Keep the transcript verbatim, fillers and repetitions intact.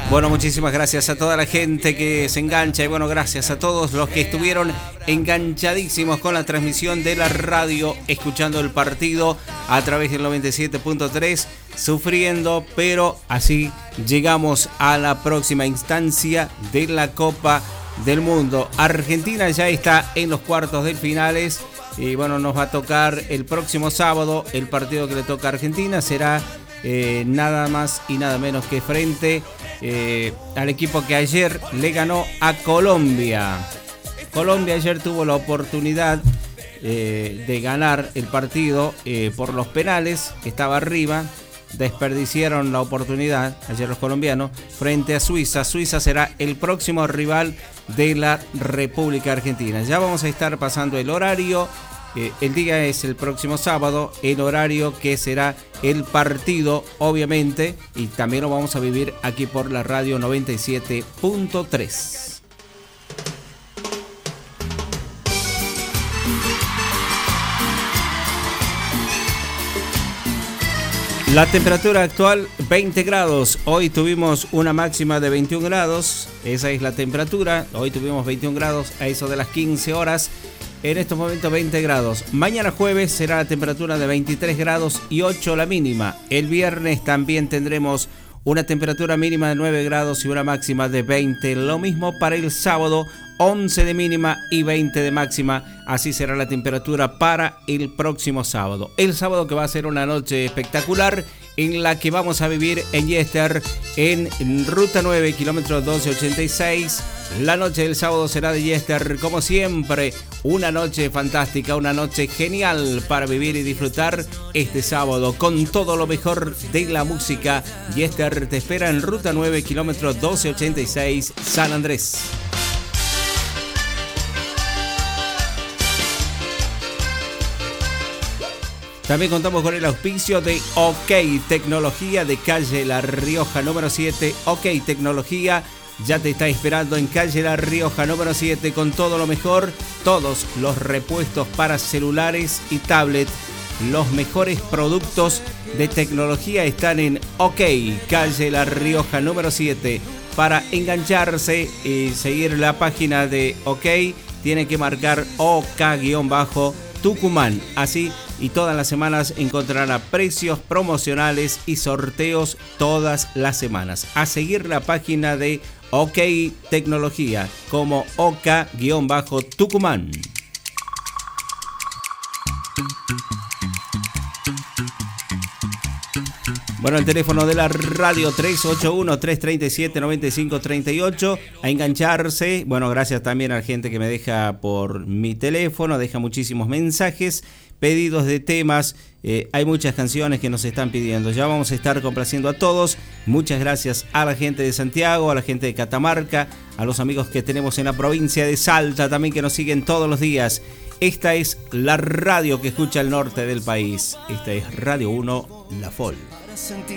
Bueno, muchísimas gracias a toda la gente que se engancha y bueno, gracias a todos los que estuvieron enganchadísimos con la transmisión de la radio, escuchando el partido a través del noventa y siete punto tres, sufriendo, pero así llegamos a la próxima instancia de la Copa del Mundo. Argentina ya está en los cuartos de finales y bueno, nos va a tocar el próximo sábado. El partido que le toca a Argentina será eh, nada más y nada menos que frente Eh, al equipo que ayer le ganó a Colombia. Colombia ayer tuvo la oportunidad eh, de ganar el partido eh, por los penales, que estaba arriba. Desperdiciaron la oportunidad ayer los colombianos frente a Suiza. Suiza será el próximo rival de la República Argentina. Ya vamos a estar pasando el horario. Eh, el día es el próximo sábado, el horario que será el partido, obviamente, y también lo vamos a vivir aquí por la radio noventa y siete punto tres. La temperatura actual veinte grados, hoy tuvimos una máxima de veintiún grados, esa es la temperatura, hoy tuvimos veintiún grados a eso de las quince horas. En estos momentos veinte grados. Mañana jueves será la temperatura de veintitrés grados y ocho la mínima. El viernes también tendremos una temperatura mínima de nueve grados y una máxima de veinte. Lo mismo para el sábado, once de mínima y veinte de máxima. Así será la temperatura para el próximo sábado. El sábado que va a ser una noche espectacular en la que vamos a vivir en Yester, en Ruta nueve, kilómetro doce ochenta y seis. La noche del sábado será de Yester, como siempre, una noche fantástica, una noche genial para vivir y disfrutar este sábado con todo lo mejor de la música. Yester te espera en Ruta nueve, kilómetro doce ochenta y seis, San Andrés. También contamos con el auspicio de OK Tecnología de calle La Rioja número siete. OK Tecnología ya te está esperando en calle La Rioja número siete con todo lo mejor, todos los repuestos para celulares y tablet. Los mejores productos de tecnología están en OK, calle La Rioja número siete. Para engancharse y seguir la página de OK, tiene que marcar OK-Tucumán. Así y todas las semanas encontrará precios promocionales y sorteos todas las semanas. A seguir la página de OK Tecnología como OK-Tucumán. Bueno, el teléfono de la radio tres ocho uno, tres tres siete, nueve cinco tres ocho, a engancharse. Bueno, gracias también a la gente que me deja por mi teléfono, deja muchísimos mensajes, pedidos de temas. Eh, hay muchas canciones que nos están pidiendo. Ya vamos a estar complaciendo a todos. Muchas gracias a la gente de Santiago, a la gente de Catamarca, a los amigos que tenemos en la provincia de Salta también que nos siguen todos los días. Esta es la radio que escucha el norte del país. Esta es Radio uno, La Fol.